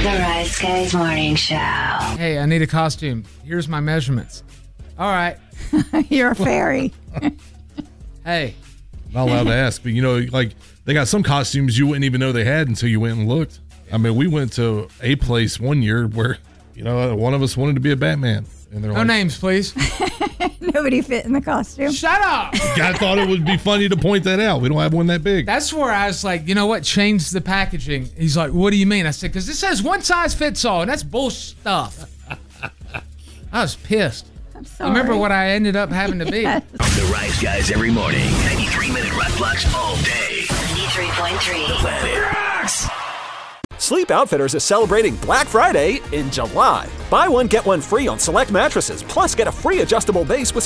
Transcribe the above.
The Rise Guys Morning Show. Hey, I need a costume. Here's my measurements. All right. You're a fairy. Hey. Not allowed to ask, but like they got some costumes you wouldn't even know they had until you went and looked. I mean, we went to a place one year where, one of us wanted to be a Batman. And they're No names, please. Nobody fit in the costume. Shut up. I thought it would be funny to point that out. We don't have one that big. That's where I was like, you know what? Change the packaging. He's like, what do you mean? I said, because this says one size fits all, and that's bullshit stuff. I was pissed. I'm sorry. Remember what I ended up having to be. Yes. The Rise Guys every morning. 93-minute rock blocks all day. 93.3. The Planet Rocks. Sleep Outfitters is celebrating Black Friday in July. Buy one, get one free on select mattresses, plus get a free adjustable base with